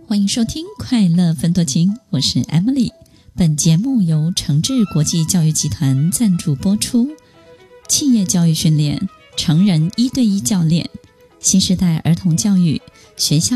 欢迎收听快乐分多金，我是 Emily。 本节目由诚志国际教育集团赞助播出。企业教育训练、成人1对1教练、新时代儿童教育、学校